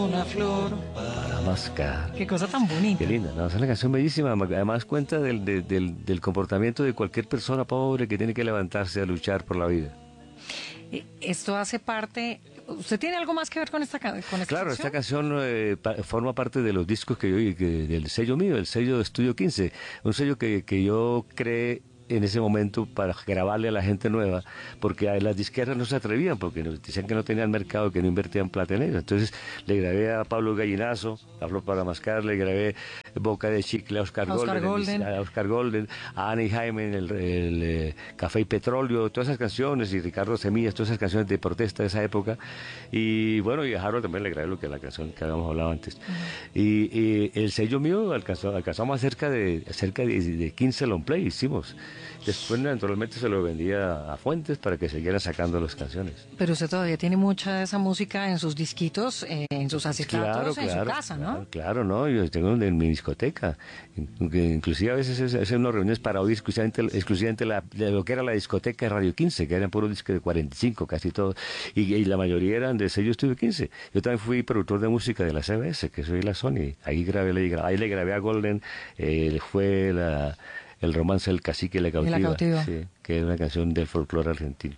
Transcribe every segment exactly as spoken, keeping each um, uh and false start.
Una flor Para mascar. Qué cosa tan bonita. Qué linda, ¿no? Es una canción bellísima, además cuenta del, del, del, del comportamiento de cualquier persona pobre que tiene que levantarse a luchar por la vida. Esto hace parte... ¿Usted tiene algo más que ver con esta, con esta Claro, canción? esta canción eh, pa, forma parte de los discos que yo, que, del sello mío, el sello de Estudio quince, un sello que, que yo creé en ese momento para grabarle a la gente nueva, porque a las disqueras no se atrevían, porque nos decían que no tenían mercado, que no invertían plata en ello. Entonces le grabé a Pablo Gallinazo, a Flor para mascar, le grabé Boca de Chicle a Oscar, Oscar Golden, Golden, a Oscar Golden, a Annie Jaime, el, el, el eh, Café y Petróleo, todas esas canciones, y Ricardo Semillas, todas esas canciones de protesta de esa época. Y bueno, y a Harold también le grabé lo que la canción que habíamos hablado antes. Uh-huh. y, y el sello mío alcanzó, alcanzamos cerca de cerca de, de quince long play hicimos. Después naturalmente se lo vendía a Fuentes para que siguieran sacando las canciones. Pero usted todavía tiene mucha de esa música en sus disquitos, eh, en sus acetatos, claro, en claro, su casa, ¿no? Claro, claro, no, yo tengo en mi discoteca, inclusive a veces hacen unas reuniones para oír exclusivamente, exclusivamente la, de lo que era la discoteca de Radio quince, que eran puros discos de cuarenta y cinco casi todos, y, y la mayoría eran de sello Estudio quince. Yo también fui productor de música de la C B S, que soy la Sony, ahí grabé, ahí le grabé a Golden, eh, fue la... El romance del cacique y la cautiva, la cautiva. Sí, que es una canción del folclore argentino.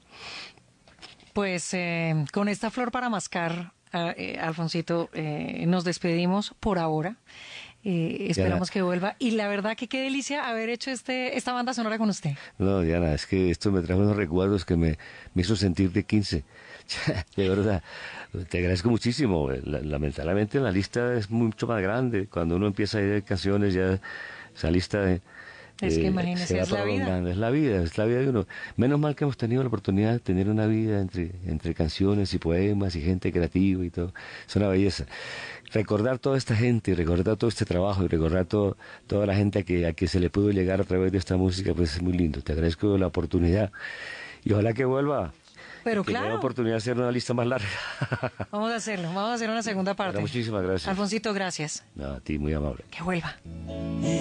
Pues eh, con esta flor para mascar, eh, Alfonsito, eh, nos despedimos por ahora. Eh, esperamos Diana, que vuelva. Y la verdad que qué delicia haber hecho este esta banda sonora con usted. No, Diana, es que esto me trajo unos recuerdos que me, me hizo sentir de quince. De verdad, te agradezco muchísimo. Lamentablemente la lista es mucho más grande. Cuando uno empieza a ir canciones, ya esa lista de... Es que imagínese, es la vida. Es la vida, es la vida de uno. Menos mal que hemos tenido la oportunidad de tener una vida entre, entre canciones y poemas y gente creativa y todo. Es una belleza. Recordar toda esta gente, y recordar todo este trabajo y recordar todo, toda la gente a que, a que se le pudo llegar a través de esta música, pues es muy lindo. Te agradezco la oportunidad y ojalá que vuelva. Pero que claro. tenga oportunidad de hacer una lista más larga. Vamos a hacerlo, vamos a hacer una segunda parte. Bueno, muchísimas gracias. Alfonsito, gracias. No, a ti, muy amable. Que vuelva.